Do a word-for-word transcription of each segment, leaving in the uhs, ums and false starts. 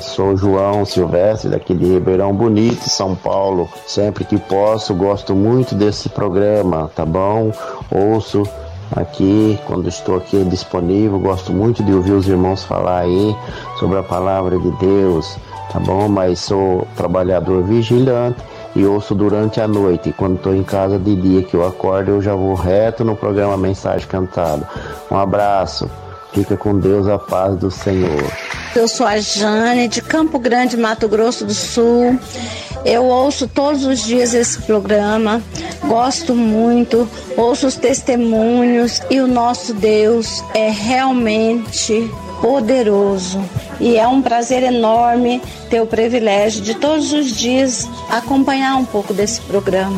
abraço. Sou João Silvestre, daqui de Ribeirão Bonito, São Paulo. Sempre que posso, gosto muito desse programa, tá bom? Ouço aqui, quando estou aqui disponível, gosto muito de ouvir os irmãos falar aí sobre a palavra de Deus, tá bom? Mas sou trabalhador vigilante e ouço durante a noite. E quando estou em casa de dia, que eu acordo, eu já vou reto no programa Mensagem Cantada. Um abraço, fica com Deus, a paz do Senhor. Eu sou a Jane, de Campo Grande, Mato Grosso do Sul. Eu ouço todos os dias esse programa, gosto muito, ouço os testemunhos e o nosso Deus é realmente poderoso. E é um prazer enorme ter o privilégio de todos os dias acompanhar um pouco desse programa.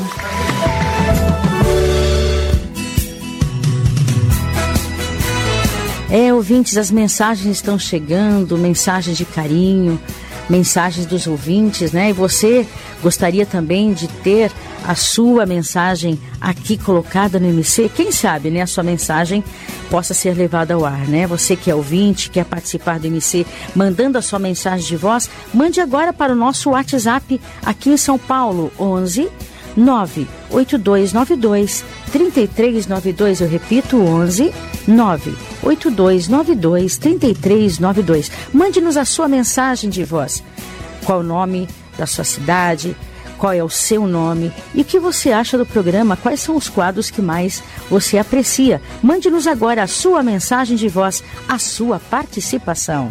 É, ouvintes, as mensagens estão chegando, mensagens de carinho, mensagens dos ouvintes, né? E você gostaria também de ter a sua mensagem aqui colocada no M C? Quem sabe, né? A sua mensagem possa ser levada ao ar, né? Você que é ouvinte, quer participar do M C, mandando a sua mensagem de voz, mande agora para o nosso WhatsApp aqui em São Paulo, onze nove oito dois nove dois três três nove dois. Eu repito, onze nove oito dois nove dois três três nove dois. Mande-nos a sua mensagem de voz. Qual o nome da sua cidade? Qual é o seu nome? E o que você acha do programa? Quais são os quadros que mais você aprecia? Mande-nos agora a sua mensagem de voz, a sua participação.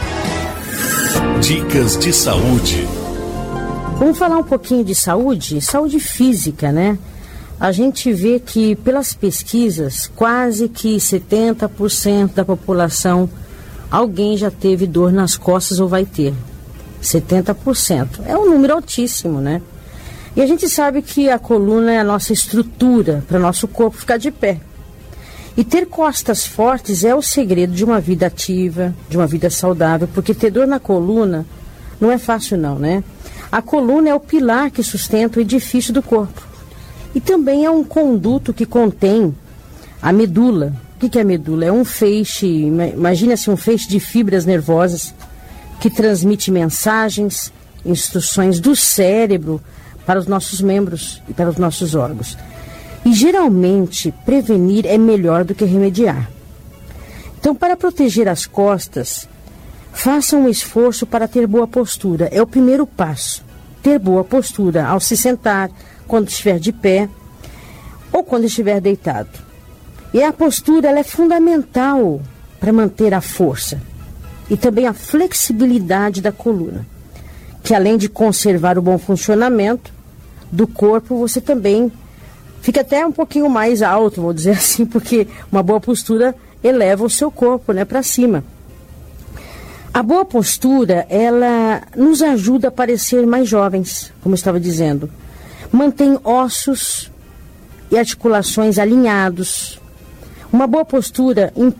Dicas de saúde. Vamos falar um pouquinho de saúde, saúde física, né? A gente vê que pelas pesquisas, quase que setenta por cento da população, alguém já teve dor nas costas ou vai ter. setenta por cento. É um número altíssimo, né? E a gente sabe que a coluna é a nossa estrutura para o nosso corpo ficar de pé. E ter costas fortes é o segredo de uma vida ativa, de uma vida saudável, porque ter dor na coluna não é fácil não, né? A coluna é o pilar que sustenta o edifício do corpo. E também é um conduto que contém a medula. O que é a medula? É um feixe, imagine-se um feixe de fibras nervosas que transmite mensagens, instruções do cérebro para os nossos membros e para os nossos órgãos. E geralmente prevenir é melhor do que remediar. Então, para proteger as costas, faça um esforço para ter boa postura. É o primeiro passo. Ter boa postura ao se sentar, quando estiver de pé ou quando estiver deitado. E a postura ela é fundamental para manter a força e também a flexibilidade da coluna, que além de conservar o bom funcionamento do corpo, você também fica até um pouquinho mais alto, vou dizer assim, porque uma boa postura eleva o seu corpo, né, para cima. A boa postura, ela nos ajuda a parecer mais jovens, como eu estava dizendo. Mantém ossos e articulações alinhados. Uma boa postura